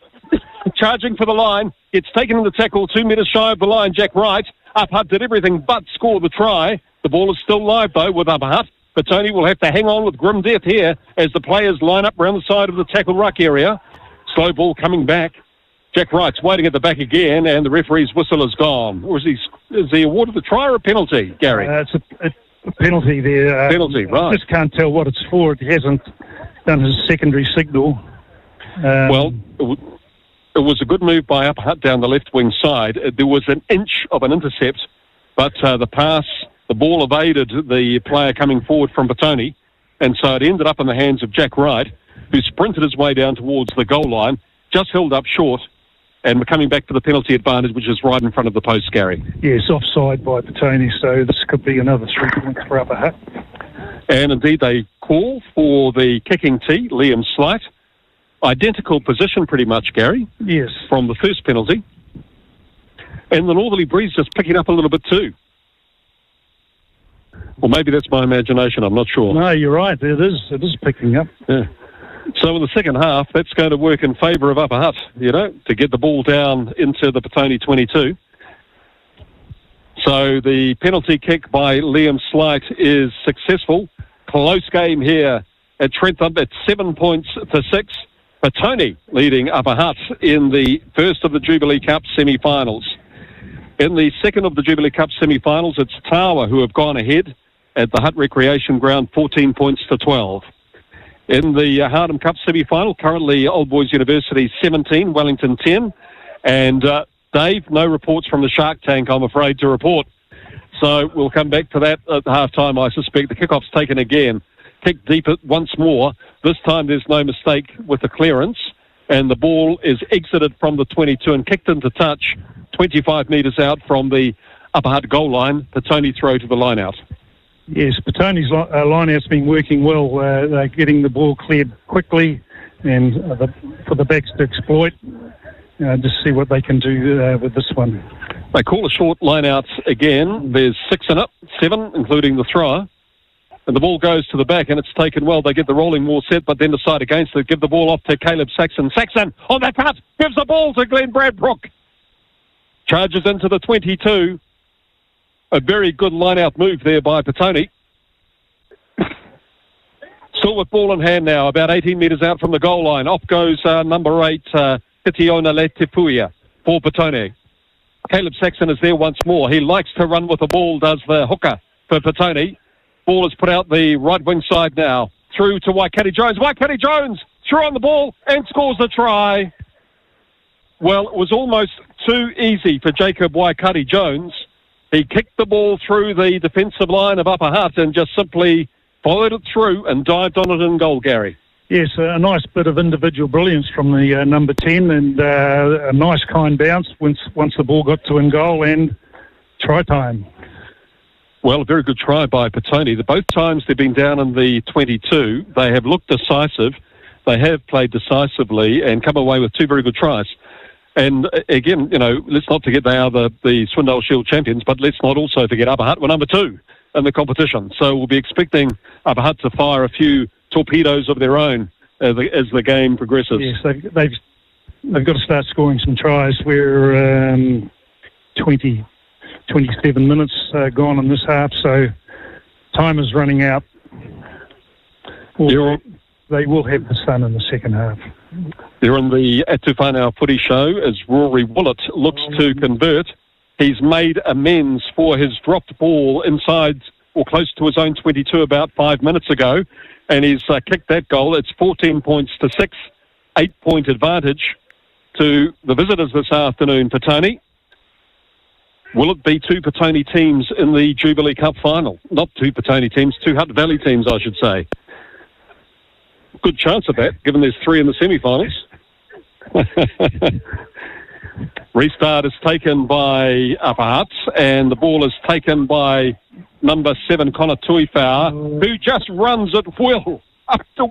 charging for the line. It's taken in the tackle two metres shy of the line. Jack Wright. Upper Hutt did everything but score the try. The ball is still live, though, with Upper Hutt. Petone will have to hang on with grim death here as the players line up round the side of the tackle ruck area. Slow ball coming back. Jack Wright's waiting at the back again, and the referee's whistle is gone. Or is he, is he awarded the try or a penalty, Gary? Uh, it's a, a penalty there. Uh, penalty, right. I just can't tell what it's for. It hasn't done his secondary signal. Um, well, it, w- it was a good move by Upper Hutt down the left wing side. Uh, there was an inch of an intercept, but uh, the pass... The ball evaded the player coming forward from Petone, and so it ended up in the hands of Jack Wright, who sprinted his way down towards the goal line, just held up short, and we're coming back to the penalty advantage, which is right in front of the post, Gary. Yes, offside by Petone, so this could be another three points for Upper Hutt. And indeed, they call for the kicking tee, Liam Slight. Identical position, pretty much, Gary. Yes. From the first penalty. And the northerly breeze just picking up a little bit too. Or maybe that's my imagination, I'm not sure. No, you're right, it is it is picking up. Yeah. So in the second half, that's going to work in favour of Upper Hutt, you know, to get the ball down into the Petone twenty-two. So the penalty kick by Liam Slight is successful. Close game here at Trentham at seven points to six. Petone leading Upper Hutt in the first of the Jubilee Cup semi-finals. In the second of the Jubilee Cup semi-finals, it's Tawa who have gone ahead at the Hutt Recreation Ground, fourteen points to twelve. In the uh, Hardham Cup semi-final, currently Old Boys University seventeen, Wellington ten. And uh, Dave, no reports from the Shark Tank, I'm afraid, to report. So we'll come back to that at half-time, I suspect. The kick-off's taken again. Kick deep once more. This time there's no mistake with the clearance. And the ball is exited from the twenty-two and kicked into touch twenty-five metres out from the Upper Hutt goal line. Petone throw to the line-out. Yes, Petoni's li- uh, line-out's been working well. Uh, they're getting the ball cleared quickly and uh, the, for the backs to exploit. Uh, just see what they can do uh, with this one. They call a short line-out again. There's six in it, seven, including the thrower. And the ball goes to the back, and it's taken well. They get the rolling more set, but then decide against it. Give the ball off to Caleb Saxon. Saxon on that cut gives the ball to Glenn Bradbrook. Charges into the twenty-two. A very good line-out move there by Petone. Still with ball in hand now, about eighteen metres out from the goal line. Off goes uh, number eight, uh, Titiona Letipuia for Petone. Caleb Saxon is there once more. He likes to run with the ball, does the hooker for Petone. Ball is put out the right wing side now. Through to Waikari Jones. Waikari Jones through on the ball and scores the try. Well, it was almost too easy for Jacob Waikari Jones. He kicked the ball through the defensive line of Upper Hutt and just simply followed it through and dived on it in goal, Gary. Yes, a nice bit of individual brilliance from the uh, number ten, and uh, a nice kind bounce once once the ball got to in goal, and try time. Well, a very good try by Petone. The both times they've been down in the twenty-two, they have looked decisive. They have played decisively and come away with two very good tries. And again, you know, let's not forget they are the, the Swindale Shield champions, but let's not also forget Upper Hutt were number two in the competition. So we'll be expecting Upper Hutt to fire a few torpedoes of their own as the, as the game progresses. Yes, they've, they've, they've got to start scoring some tries. We're um, twenty, twenty-seven minutes uh, gone in this half, so time is running out. Well, they will have the sun in the second half. They're on the Atu Whanau Footy Show as Rory Willett looks to convert. He's made amends for his dropped ball inside or close to his own twenty-two about five minutes ago, and he's uh, kicked that goal. It's fourteen points to six, eight-point advantage to the visitors this afternoon, Petone. Will it be two Petone teams in the Jubilee Cup final? Not two Petone teams, two Hutt Valley teams, I should say. Good chance of that, given there's three in the semi-finals. Restart is taken by Upper Hutt, and the ball is taken by number seven, Connor Tuifau, who just runs at will up to,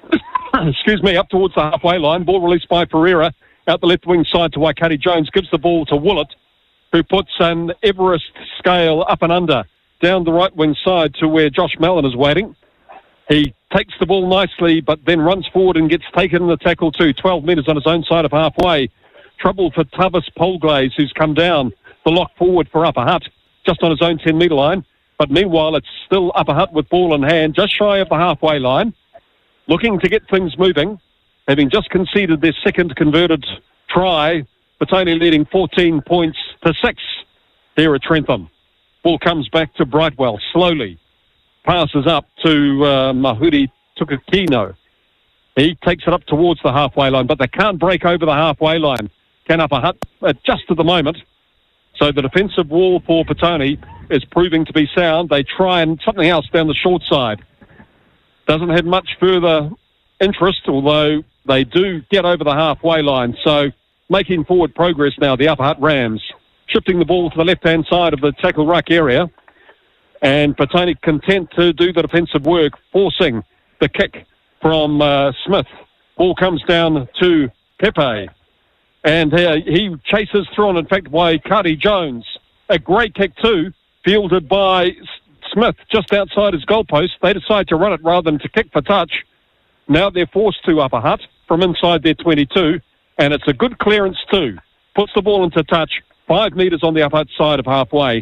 excuse me, up towards the halfway line. Ball released by Pereira out the left wing side to Waikari Jones, gives the ball to Willett, who puts an Everest scale up and under down the right wing side to where Josh Mallon is waiting. He takes the ball nicely, but then runs forward and gets taken in the tackle too. twelve metres on his own side of halfway. Trouble for Tavis Polglaze, who's come down the lock forward for Upper Hutt, just on his own ten metre line. But meanwhile, it's still Upper Hutt with ball in hand, just shy of the halfway line, looking to get things moving, having just conceded their second converted try, but only leading fourteen points to six here at Trentham. Ball comes back to Brightwell, slowly. Passes up to uh, Mahuri Tukakino. He takes it up towards the halfway line, but they can't break over the halfway line. Can Upper Hutt uh, just at the moment. So the defensive wall for Petone is proving to be sound. They try and something else down the short side. Doesn't have much further interest, although they do get over the halfway line. So making forward progress now, the Upper Hutt Rams. Shifting the ball to the left-hand side of the tackle ruck area. And Petone content to do the defensive work, forcing the kick from uh, Smith. Ball comes down to Pepe. And uh, he chases through on, in fact, Waikari Jones. A great kick too, fielded by S- Smith just outside his goalpost. They decide to run it rather than to kick for touch. Now they're forced to Upper Hutt from inside their twenty-two. And it's a good clearance too. Puts the ball into touch, five metres on the Upper Hutt side of halfway.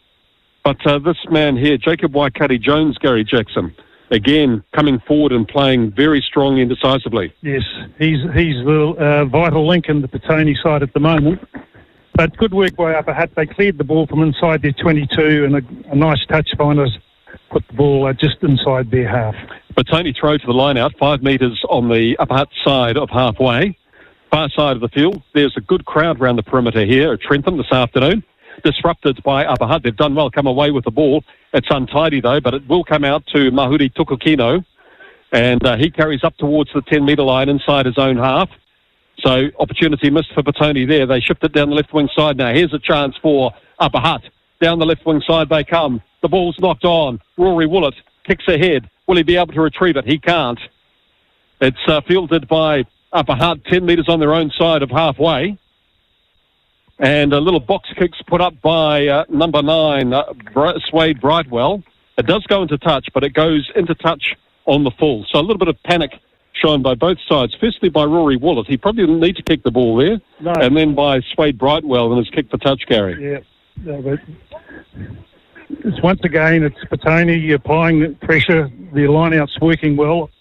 But uh, this man here, Jacob Waikari Jones, Gary Jackson, again coming forward and playing very strongly and decisively. Yes, he's he's the uh, vital link in the Petone side at the moment. But good work by Upper Hutt. They cleared the ball from inside their twenty-two, and a, a nice touch finders put the ball uh, just inside their half. Petone throw to the line out, five metres on the Upper Hutt side of halfway. Far side of the field, there's a good crowd around the perimeter here at Trentham this afternoon. Disrupted by Upper Hutt. They've done well, come away with the ball. It's untidy though, but it will come out to Mahuri Tukukino, and uh, he carries up towards the ten metre line inside his own half. So opportunity missed for Petone there. They shift it down the left wing side now. Here's a chance for Upper Hutt. Down the left wing side they come. The ball's knocked on. Rory Willett kicks ahead. Will he be able to retrieve it? He can't. It's uh, fielded by Upper Hutt, ten metres on their own side of halfway. And a little box kick's put up by uh, number nine, uh, Swade Brightwell. It does go into touch, but it goes into touch on the full. So a little bit of panic shown by both sides. Firstly by Rory Willett. He probably didn't need to kick the ball there. No. And then by Swade Brightwell and his kick for touch, Gary. Yeah. No, but it's once again, it's Petone applying pressure. The line-out's working well.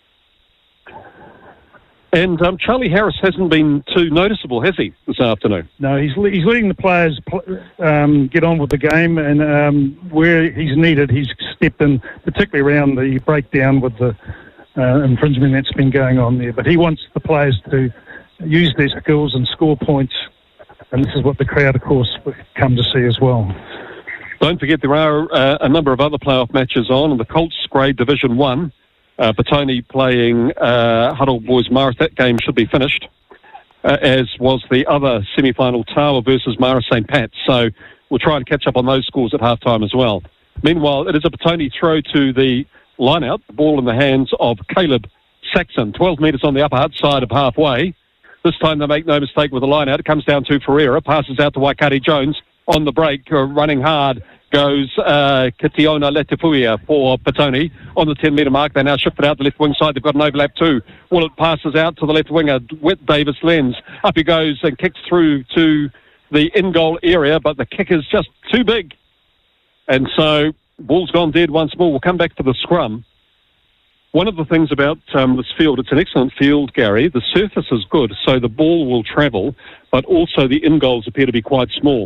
And um, Charlie Harris hasn't been too noticeable, has he, this afternoon? No, he's he's letting the players um, get on with the game, and um, where he's needed, he's stepped in, particularly around the breakdown with the uh, infringement that's been going on there. But he wants the players to use their skills and score points, and this is what the crowd, of course, come to see as well. Don't forget there are uh, a number of other playoff matches on, and the Colts grade Division One. Uh, Petone playing uh, Huddle Boys Marist. That game should be finished, uh, as was the other semi-final, Tower versus Marist Saint Pat. So we'll try and catch up on those scores at halftime as well. Meanwhile, it is a Petone throw to the line-out, the ball in the hands of Caleb Saxon, twelve metres on the Upper Hutt side of halfway. This time they make no mistake with the line-out. It comes down to Ferreira, passes out to Waikari Jones on the break, uh, running hard. Goes uh, Kitiona Letifuia for Petone on the ten metre mark. They now shift it out the left wing side. They've got an overlap too. Well, it passes out to the left winger, Whit Davis Lenz. Up he goes and kicks through to the in-goal area, but the kick is just too big. And so, ball's gone dead once more. We'll come back to the scrum. One of the things about um, this field, it's an excellent field, Gary. The surface is good, so the ball will travel, but also the in-goals appear to be quite small.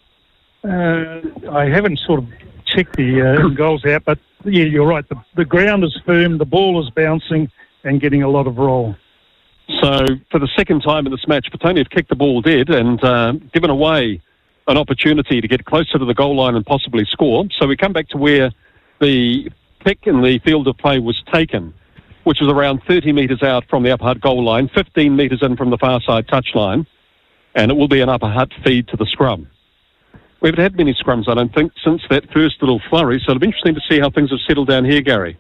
Uh, I haven't sort of checked the uh, goals out, but yeah, you're right. The, the ground is firm, the ball is bouncing and getting a lot of roll. So for the second time in this match, Petone have kicked the ball dead and uh, given away an opportunity to get closer to the goal line and possibly score. So we come back to where the pick in the field of play was taken, which was around thirty metres out from the Upper Hutt goal line, fifteen metres in from the far side touchline, and it will be an Upper Hutt feed to the scrum. We haven't had many scrums, I don't think, since that first little flurry, so it'll be interesting to see how things have settled down here, Gary.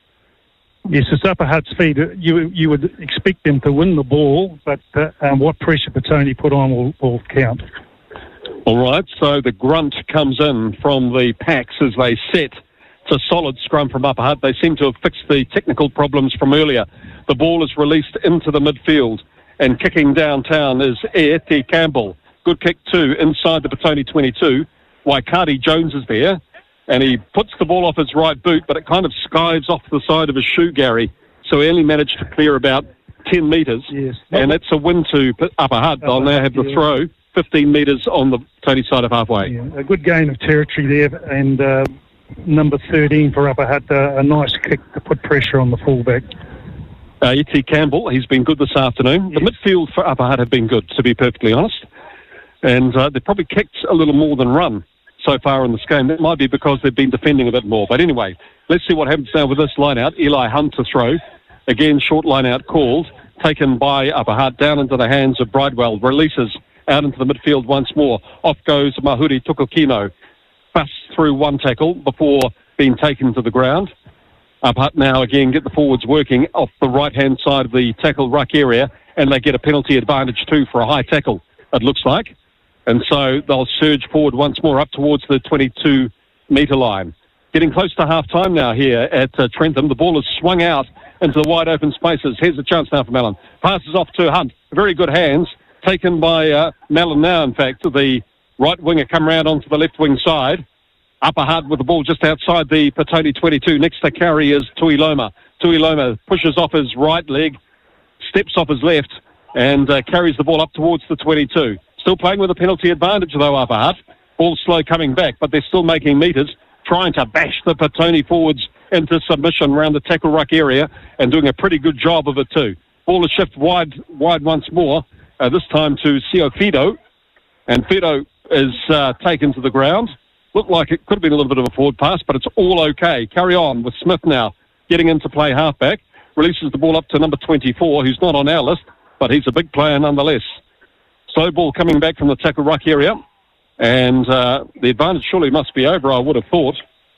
Yes, it's Upper Hutt's feed. You you would expect them to win the ball, but uh, um, what pressure Petone put on will, will count. All right, so the grunt comes in from the packs as they set. It's a solid scrum from Upper Hutt. They seem to have fixed the technical problems from earlier. The ball is released into the midfield, and kicking downtown is Eti Campbell. Good kick too, inside the Petone twenty-two. Waikari Jones is there, and he puts the ball off his right boot, but it kind of skives off the side of his shoe, Gary. So he only managed to clear about ten metres, yes. And that's a win to Upper Hutt. They'll now have the yeah. throw, fifteen metres on the Petone side of halfway. Yeah, a good gain of territory there, and uh, number thirteen for Upper Hutt, uh, a nice kick to put pressure on the fullback. Uh, E T Campbell, he's been good this afternoon. Yes. The midfield for Upper Hutt have been good, to be perfectly honest. And uh, they've probably kicked a little more than run so far in this game. That might be because they've been defending a bit more. But anyway, let's see what happens now with this line-out. Eli Hunt to throw. Again, short line-out called. Taken by Upper Hutt down into the hands of Bridewell. Releases out into the midfield once more. Off goes Mahuri Tukokino. Busts through one tackle before being taken to the ground. Upper Hutt now again get the forwards working off the right-hand side of the tackle ruck area. And they get a penalty advantage too for a high tackle, it looks like. And so they'll surge forward once more up towards the twenty-two metre line. Getting close to half-time now here at uh, Trentham. The ball is swung out into the wide open spaces. Here's a chance now for Mellon. Passes off to Hunt. Very good hands. Taken by uh, Mellon now, in fact. The right winger come round onto the left wing side. Upper Hutt with the ball just outside the Petone twenty-two. Next to carry is Tui Loma. Tui Loma pushes off his right leg, steps off his left, and uh, carries the ball up towards the twenty-two. Still playing with a penalty advantage, though, Upper Hutt. Ball slow coming back, but they're still making metres, trying to bash the Petone forwards into submission around the tackle ruck area and doing a pretty good job of it, too. Ball is shifted wide wide once more, uh, this time to Sio Fido. And Fido is uh, taken to the ground. Looked like it could have been a little bit of a forward pass, but it's all okay. Carry on with Smith now, getting into play halfback. Releases the ball up to number twenty-four, who's not on our list, but he's a big player nonetheless. Slow ball coming back from the tackle ruck area. And uh, the advantage surely must be over, I would have thought.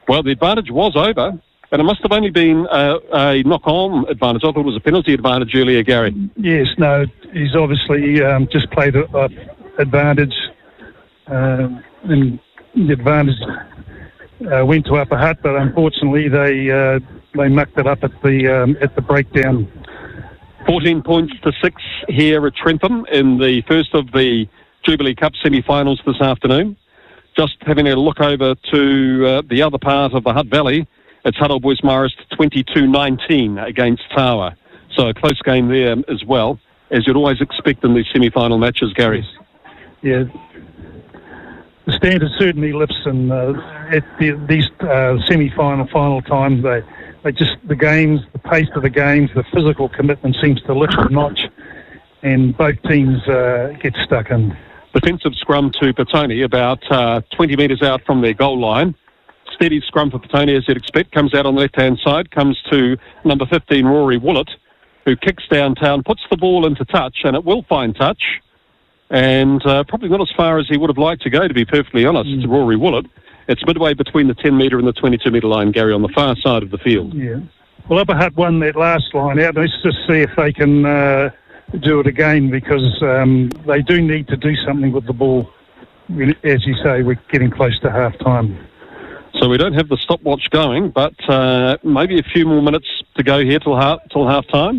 Well, the advantage was over, and it must have only been a, a knock-on advantage. I thought it was a penalty advantage earlier, Gary. Yes, no, he's obviously um, just played a, a advantage, um, and the advantage uh, went to Upper Hutt, but unfortunately they uh, they mucked it up at the um, at the breakdown. fourteen points to six here at Trentham in the first of the Jubilee Cup semi-finals this afternoon. Just having a look over to uh, the other part of the Hutt Valley, it's Huddle Boys Marist twenty-two nineteen against Tower. So a close game there as well, as you'd always expect in these semi-final matches, Gary. Yeah, the standard certainly lifts, and uh, at the, these uh, semi-final, final times, they, they just, the games, the pace of the games, the physical commitment seems to lift a notch, and both teams uh, get stuck in. Defensive scrum to Petone, about uh, twenty metres out from their goal line. Steady scrum for Petone, as you'd expect, comes out on the left-hand side, comes to number fifteen, Rory Willett, who kicks downtown, puts the ball into touch, and it will find touch, and uh, probably not as far as he would have liked to go, to be perfectly honest, mm. to Rory Willett. It's midway between the ten metre and the twenty-two metre line, Gary, on the far side of the field. Yeah. Well, Upper Hutt won that last line out. Let's just see if they can uh, do it again, because um, they do need to do something with the ball. As you say, we're getting close to half-time. So we don't have the stopwatch going, but uh, maybe a few more minutes to go here till half till half-time.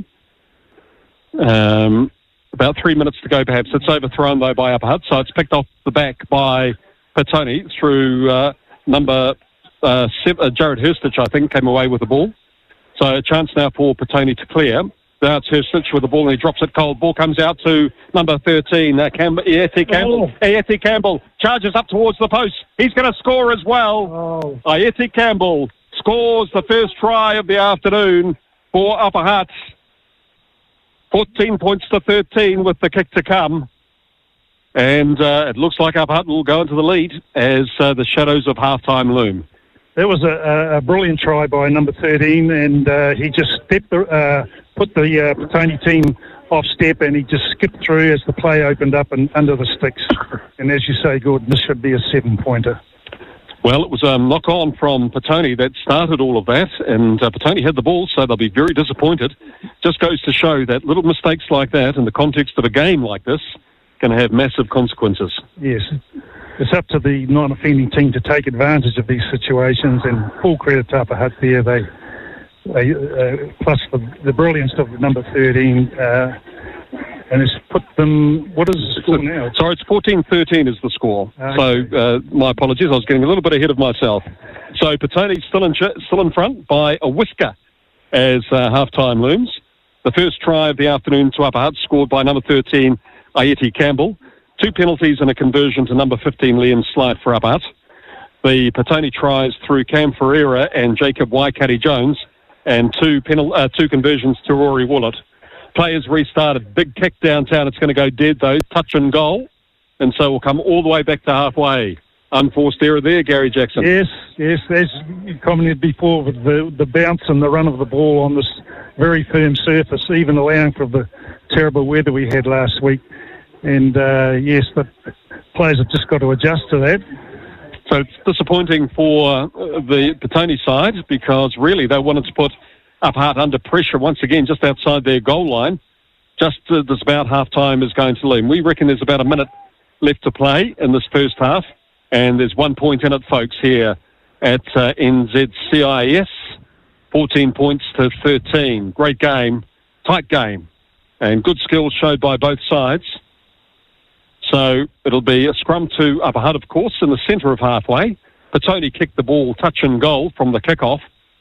Um, about three minutes to go, perhaps. It's overthrown, though, by Upper Hutt, so it's picked off the back by Petone through uh, number uh, seven, uh, Jared Hurstich, I think, came away with the ball. So a chance now for Petone to clear. Now it's Hurstich with the ball, and he drops it cold. Ball comes out to number thirteen, uh, Cam- Ayeti Campbell. Oh. Ayeti Campbell charges up towards the post. He's going to score as well. Oh. Ayeti Campbell scores the first try of the afternoon for Upper Hutt. fourteen points to thirteen with the kick to come. And uh, it looks like Upper Hutt will go into the lead as uh, the shadows of halftime loom. That was a, a brilliant try by number thirteen, and uh, he just stepped, uh, put the uh, Petone team off step, and he just skipped through as the play opened up and under the sticks. And as you say, Gordon, this should be a seven-pointer. Well, it was a knock-on from Petone that started all of that, and uh, Petone had the ball, so they'll be very disappointed. Just goes to show that little mistakes like that in the context of a game like this can have massive consequences. Yes. It's up to the non-offending team to take advantage of these situations, and full credit to Upper Hutt there. They, they uh, plus the, the brilliance of number thirteen, uh, and it's put them. What is the score now? Sorry, it's fourteen thirteen is the score. Okay. So uh, my apologies, I was getting a little bit ahead of myself. So Petone's still in still in front by a whisker as uh, half-time looms. The first try of the afternoon to Upper Hutt, scored by number thirteen, Ayeti Campbell. Two penalties and a conversion to number fifteen, Liam Slide for Upper Hutt. The Petone tries through Cam Ferreira and Jacob Waikari-Jones, and two penal, uh, two conversions to Rory Willett. Players restarted. Big kick downtown. It's going to go dead, though. Touch and goal. And so we'll come all the way back to halfway. Unforced error there, Gary Jackson. Yes, yes. As you commented before, with the, the bounce and the run of the ball on this very firm surface, even allowing for the terrible weather we had last week. And, uh, yes, the players have just got to adjust to that. So it's disappointing for the Petone side, because really they wanted to put Upper Hutt under pressure once again just outside their goal line. Just uh, as about half-time is going to loom. We reckon there's about a minute left to play in this first half, and there's one point in it, folks, here at uh, N Z C I S. fourteen points to thirteen. Great game, tight game, and good skills showed by both sides. So it'll be a scrum to Upper Hutt, of course, in the centre of halfway. Petone kicked the ball touch and goal from the kick-off.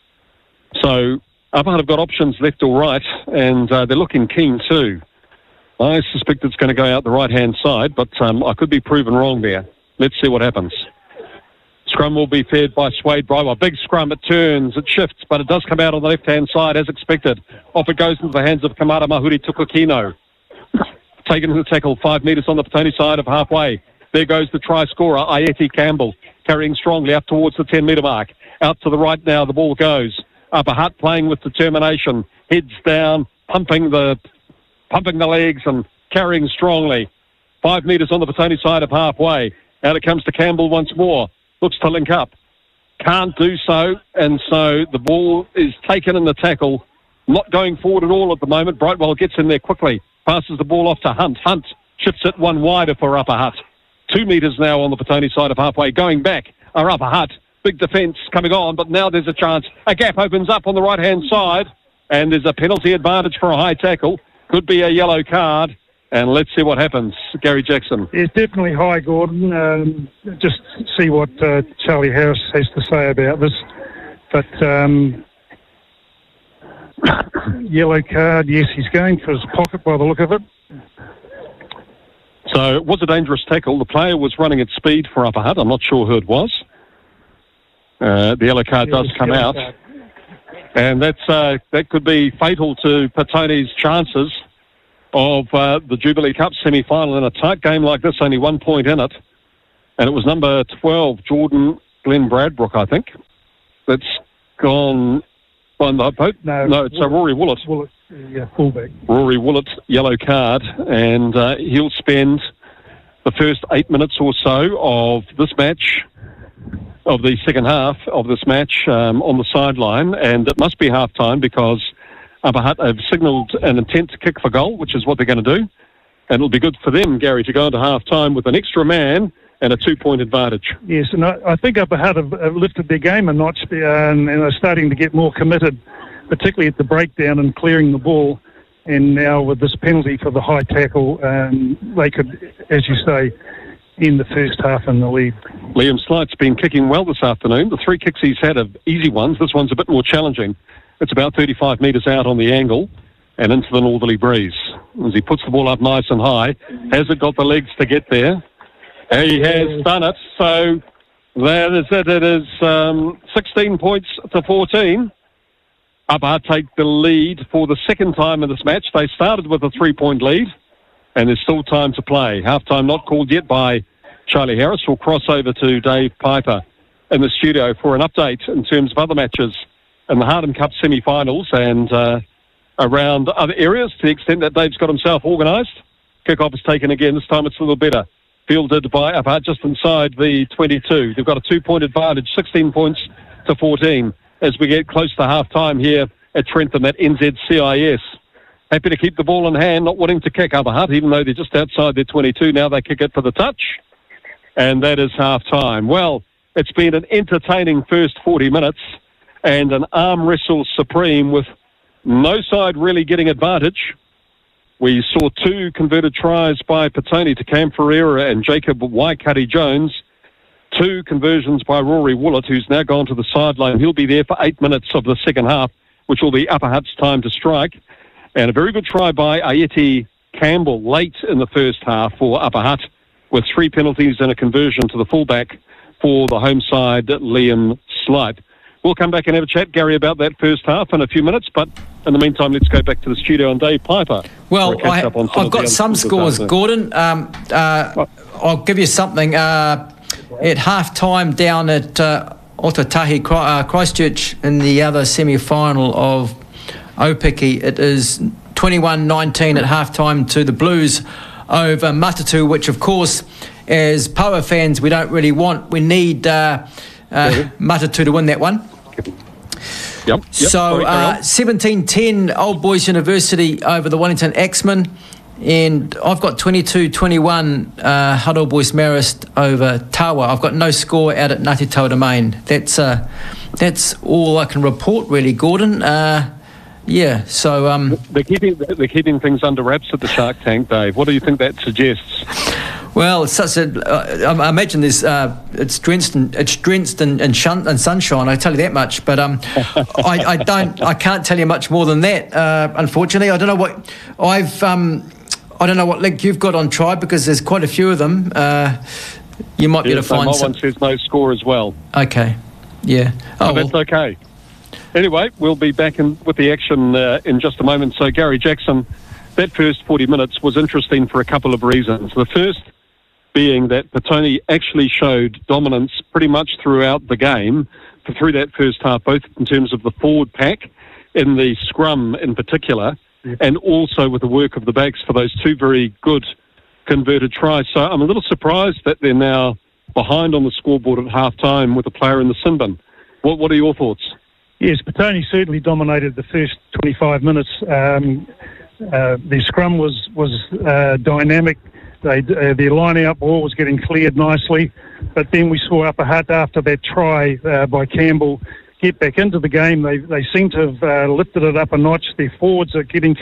So Upper Hutt have got options left or right, and uh, they're looking keen too. I suspect it's going to go out the right-hand side, but um, I could be proven wrong there. Let's see what happens. Scrum will be fed by Swade Brywa. Big scrum, it turns, it shifts, but it does come out on the left-hand side as expected. Off it goes into the hands of Kamara Mahuri Tukukino. Taken to the tackle, five metres on the Petone side of halfway. There goes the try scorer, Ayeti Campbell, carrying strongly up towards the ten metre mark. Out to the right now, the ball goes. Upper Hutt playing with determination. Heads down, pumping the pumping the legs and carrying strongly. Five metres on the Petone side of halfway. Out it comes to Campbell once more. Looks to link up. can't do so, and so the ball is taken in the tackle, not going forward at all at the moment. Brightwell gets in there quickly, passes the ball off to Hunt. Hunt shifts it one wider for Upper Hutt. Two metres now on the Petone side of halfway, going back are Upper Hutt. Big defence coming on, but now there's a chance. A gap opens up on the right-hand side, and there's a penalty advantage for a high tackle. Could be a yellow card, and let's see what happens. Gary Jackson. It's definitely high, Gordon. Um, just see what uh, Charlie Harris has to say about this. But um, yellow card, yes, he's going for his pocket by the look of it. So it was a dangerous tackle. The player was running at speed for Upper Hutt. I'm not sure who it was. Uh, the yellow card Yeah, does come yellow out. card. And that's uh, that could be fatal to Petone's chances of uh, the Jubilee Cup semi-final. In a tight game like this, only one point in it. And it was number twelve, Jordan Glenn Bradbrook, I think, that's gone on the boat. No, no it's uh, Rory Willett. Willett, yeah, fullback. Rory Willett, yellow card, and uh, he'll spend the first eight minutes or so of this match, of the second half of this match, um, on the sideline, and it must be half-time because Upper Hutt have signalled an intent to kick for goal, which is what they're going to do, and it'll be good for them, Gary, to go into half-time with an extra man and a two-point advantage. Yes, and I, I think Upper Hutt have, have lifted their game a notch uh, and, and are starting to get more committed, particularly at the breakdown and clearing the ball. And now with this penalty for the high tackle, um, they could, as you say, in the first half in the lead. Liam Slight's been kicking well this afternoon. The three kicks he's had are easy ones. This one's a bit more challenging. It's about thirty-five metres out on the angle and into the northerly breeze. As he puts the ball up nice and high, has it got the legs to get there? He has done it. So that is it. It is um, sixteen points to fourteen. Upper Hutt take the lead for the second time in this match. They started with a three-point lead, and there's still time to play. Half-time not called yet by Charlie Harris. We'll cross over to Dave Piper in the studio for an update in terms of other matches in the Hardham Cup semi-finals and uh, around other areas to the extent that Dave's got himself organised. Kick-off is taken again. This time it's a little better. Fielded by Upper Hutt just inside the twenty-two. They've got a two-point advantage, sixteen points to fourteen, as we get close to half-time here at Trentham at N Z C I S. Happy to keep the ball in hand, not wanting to kick Upper Hutt, even though they're just outside their twenty-two. Now they kick it for the touch, and that is half-time. Well, it's been an entertaining first forty minutes and an arm wrestle supreme with no side really getting advantage. We saw two converted tries by Petone to Cam Ferreira and Jacob Waikari-Jones. Two conversions by Rory Willett, who's now gone to the sideline. He'll be there for eight minutes of the second half, which will be Upper Hutt's time to strike. And a very good try by Ayeti Campbell late in the first half for Upper Hutt, with three penalties and a conversion to the fullback for the home side, Liam Slight. We'll come back and have a chat, Gary, about that first half in a few minutes, but in the meantime, let's go back to the studio and Dave Piper. Well, I, I've got some scores, Gordon. Um, uh, I'll give you something. Uh, at half-time down at uh, Otautahi, uh, Christchurch, in the other semi-final of Opiki, it is twenty-one nineteen at half-time to the Blues over Matatu, which, of course, as Power fans, we don't really want. We need uh, uh, Matatu to win that one. Yep, yep. So uh, seventeen ten Old Boys University over the Wellington Axemen, and I've got twenty-two twenty-one uh, Hutt Old Boys Marist over Tawa. I've got no score out at Ngāti Taua Domain. That's uh, that's all I can report, really, Gordon. Uh, yeah, so um, they're keeping they're keeping things under wraps at the Shark Tank, Dave. What do you think that suggests? Well, it's such a. Uh, I imagine there's. Uh, it's drenched in it's drenched in, in, shun, in sunshine. I tell you that much. But um, I, I don't. I can't tell you much more than that. Uh, unfortunately, I don't know what I've. Um, I don't know what link you've got on Tribe because there's quite a few of them. Uh, you might be able to find. My some... one says no score as well. Okay. Yeah. Oh, oh that's well. okay. Anyway, we'll be back in with the action uh, in just a moment. So, Gary Jackson, that first forty minutes was interesting for a couple of reasons. The first being that Petone actually showed dominance pretty much throughout the game, through that first half, both in terms of the forward pack, in the scrum in particular, yeah. and also with the work of the backs for those two very good converted tries. So I'm a little surprised that they're now behind on the scoreboard at half-time with a player in the sin bin. What What are your thoughts? Yes, Petone certainly dominated the first twenty-five minutes. Um, uh, the scrum was was uh, dynamic. They, uh, their line-out ball was getting cleared nicely, but then we saw Upper Hutt after that try uh, by Campbell get back into the game. They they seem to have uh, lifted it up a notch. Their forwards are getting